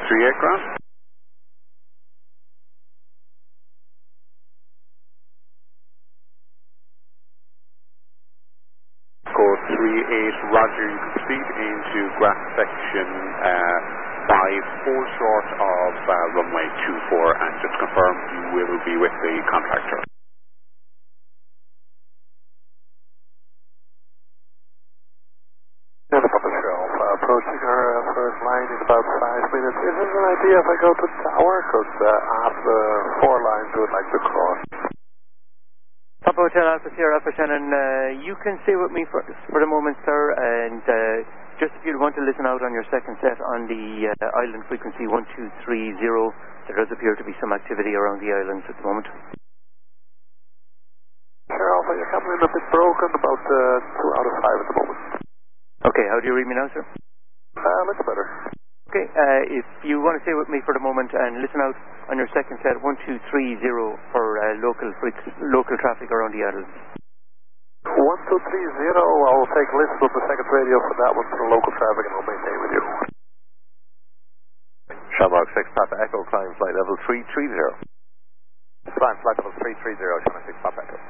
38 grand. Code 38, Roger, you can proceed into grass section 5, 4 short of runway 24, and just confirm you will be with the contractor. Approaching our first line in about 5 minutes. Is it an idea if I go to the tower? Because half the 4 lines would like to cross. Papa Hotel Alpha Sierra Alpha Shannon, you can stay with me for the moment, sir, and just if you want to listen out on your second set on the island frequency 1230, there does appear to be some activity around the islands at the moment. Sure, Alpha, you're coming in a bit broken, about 2 out of 5 at the moment. Okay, how do you read me now, sir? Looks better. Okay, if you want to stay with me for the moment and listen out on your second set 1230 for local traffic around the islands. 1230, I'll take a listen of the second radio for that one for the local traffic and I'll maintain with you. Shamrock 6 Papa Echo, climb flight level 330. Climb flight level 330, Shamrock 6 Papa Echo.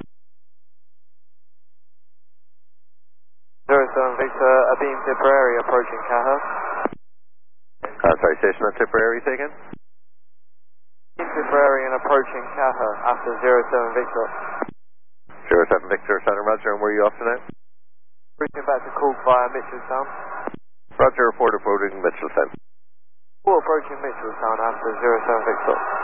07 Victor, Abeam Tipperary approaching Caha. Sorry, station on Tipperary, say again? Abeam Tipperary and approaching Caha after 07 Victor. 07 Victor, Shannon Roger, and where are you off tonight? Reaching back to Cork via Mitchelstown. Roger, report approaching Mitchelstown. Approaching Mitchelstown after 07 Victor.